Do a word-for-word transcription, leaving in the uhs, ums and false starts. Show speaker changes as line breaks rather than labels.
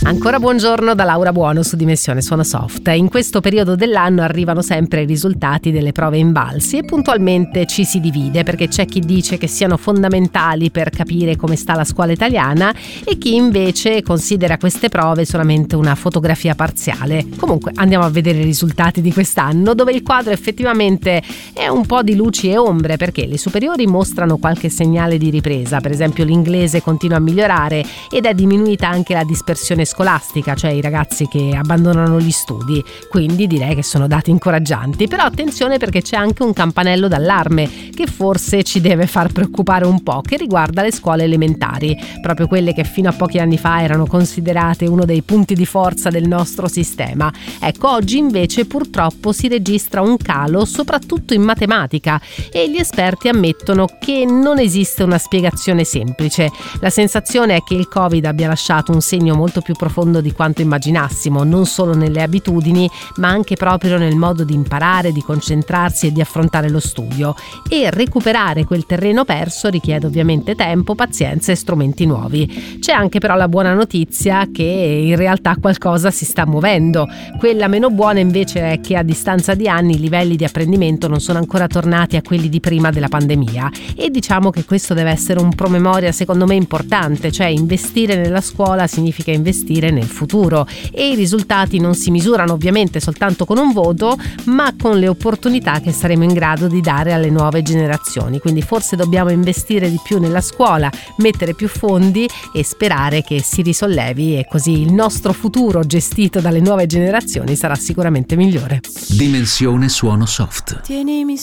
Ancora buongiorno da Laura Buono su Dimensione Suono Soft. In questo periodo dell'anno arrivano sempre i risultati delle prove Invalsi e puntualmente ci si divide, perché c'è chi dice che siano fondamentali per capire come sta la scuola italiana e chi invece considera queste prove solamente una fotografia parziale. Comunque andiamo a vedere i risultati di quest'anno, dove il quadro effettivamente è un po' di luci e ombre, perché le superiori mostrano qualche segnale di ripresa. Per esempio l'inglese continua a migliorare ed è diminuita anche la dispersione scolastica, cioè i ragazzi che abbandonano gli studi, quindi direi che sono dati incoraggianti. Però attenzione, perché c'è anche un campanello d'allarme che forse ci deve far preoccupare un po', che riguarda le scuole elementari, proprio quelle che fino a pochi anni fa erano considerate uno dei punti di forza del nostro sistema. Ecco, oggi invece purtroppo si registra un calo soprattutto in matematica e gli esperti ammettono che non esiste una spiegazione semplice. La sensazione è che il Covid abbia lasciato un segno molto più profondo di quanto immaginassimo, non solo nelle abitudini ma anche proprio nel modo di imparare, di concentrarsi e di affrontare lo studio, e recuperare quel terreno perso richiede ovviamente tempo, pazienza e strumenti nuovi. C'è anche però la buona notizia che in realtà qualcosa si sta muovendo. Quella meno buona invece è che a distanza di anni i livelli di apprendimento non sono ancora tornati a quelli di prima della pandemia, e diciamo che questo deve essere un promemoria secondo me importante, cioè investire nella scuola significa investire nel futuro, e i risultati non si misurano ovviamente soltanto con un voto, ma con le opportunità che saremo in grado di dare alle nuove generazioni. Quindi forse dobbiamo investire di più nella scuola, mettere più fondi e sperare che si risollevi, e così il nostro futuro gestito dalle nuove generazioni sarà sicuramente migliore.
Dimensione Suono Soft.
Tienimi